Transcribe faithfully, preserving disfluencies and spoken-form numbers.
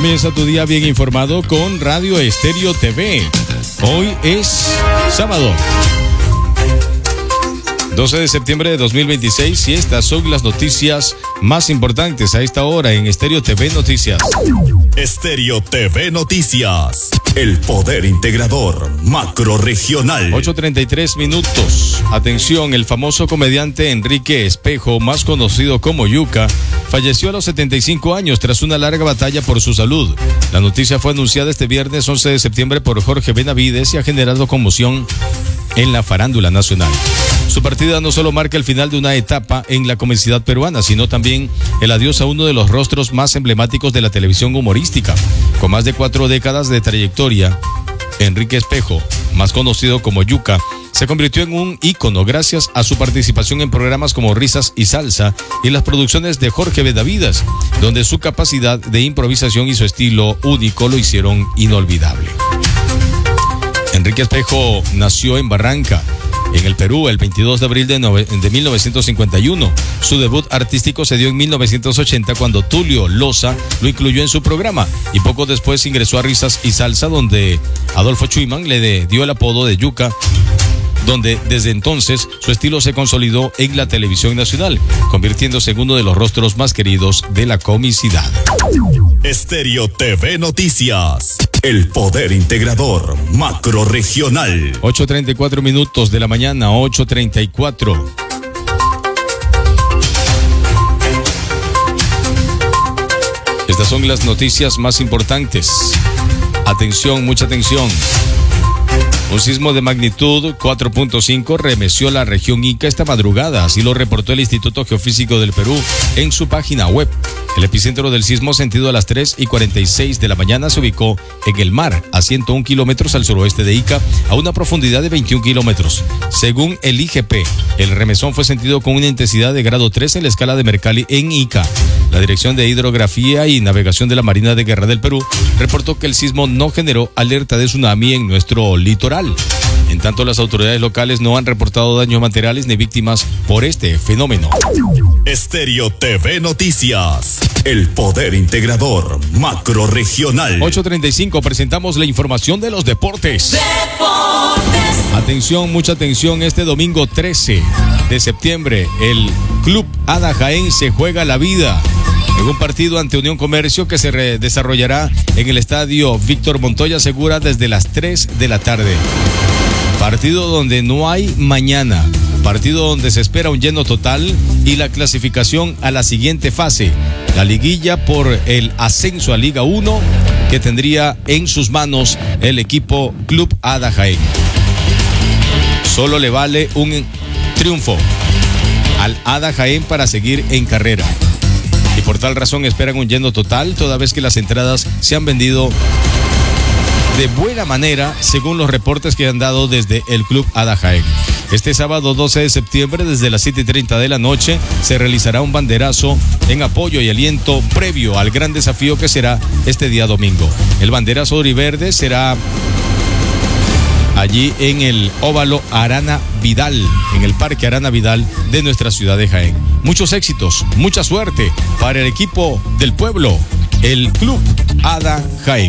Comienza tu día bien informado con Radio Estéreo T V. Hoy es sábado, doce de septiembre de dos mil veintiséis, y estas son las noticias más importantes a esta hora en Estéreo T V Noticias. Estéreo T V Noticias, el poder integrador macrorregional. ocho treinta y tres minutos. Atención, el famoso comediante Enrique Espejo, más conocido como Yuca, falleció a los setenta y cinco años tras una larga batalla por su salud. La noticia fue anunciada este viernes once de septiembre por Jorge Benavides y ha generado conmoción en la farándula nacional. Su partida no solo marca el final de una etapa en la comicidad peruana, sino también el adiós a uno de los rostros más emblemáticos de la televisión humorística. Con más de cuatro décadas de trayectoria, Enrique Espejo, más conocido como Yuca, se convirtió en un ícono gracias a su participación en programas como Risas y Salsa y las producciones de Jorge Benavides, donde su capacidad de improvisación y su estilo único lo hicieron inolvidable. Enrique Espejo nació en Barranca, en el Perú, el veintidós de abril de, nove, de mil novecientos cincuenta y uno. Su debut artístico se dio en mil novecientos ochenta cuando Tulio Loza lo incluyó en su programa, y poco después ingresó a Risas y Salsa, donde Adolfo Schumann le de, dio el apodo de Yuca, donde desde entonces su estilo se consolidó en la televisión nacional, convirtiéndose en uno de los rostros más queridos de la comicidad. Estéreo T V Noticias, el poder integrador macrorregional. ocho treinta y cuatro minutos de la mañana, ocho treinta y cuatro. Estas son las noticias más importantes. Atención, mucha atención. Un sismo de magnitud cuatro punto cinco remeció la región Ica esta madrugada, así lo reportó el Instituto Geofísico del Perú en su página web. El epicentro del sismo, sentido a las tres y cuarenta y seis de la mañana, se ubicó en el mar, a ciento un kilómetros al suroeste de Ica, a una profundidad de veintiún kilómetros. Según el I G P, el remesón fue sentido con una intensidad de grado tres en la escala de Mercalli en Ica. La Dirección de Hidrografía y Navegación de la Marina de Guerra del Perú reportó que el sismo no generó alerta de tsunami en nuestro litoral. En tanto, las autoridades locales no han reportado daños materiales ni víctimas por este fenómeno. Estéreo T V Noticias, el poder integrador macrorregional. ocho treinta y cinco, presentamos la información de los deportes. Deportes. Atención, mucha atención, este domingo trece de septiembre, el Club Ada Jaén se juega la vida en un partido ante Unión Comercio que se desarrollará en el estadio Víctor Montoya Segura desde las tres de la tarde. Partido donde no hay mañana, partido donde se espera un lleno total y la clasificación a la siguiente fase, la liguilla por el ascenso a Liga uno, que tendría en sus manos el equipo Club Ada Jaén. Solo le vale un triunfo al Ada Jaén para seguir en carrera, y por tal razón esperan un lleno total, toda vez que las entradas se han vendido de buena manera, según los reportes que han dado desde el Club Ada Jaén. Este sábado doce de septiembre, desde las siete y treinta de la noche, se realizará un banderazo en apoyo y aliento previo al gran desafío que será este día domingo. El banderazo oriverde será allí en el óvalo Arana Vidal, en el Parque Arana Vidal de nuestra ciudad de Jaén. Muchos éxitos, mucha suerte para el equipo del pueblo, el Club Ada Jaén.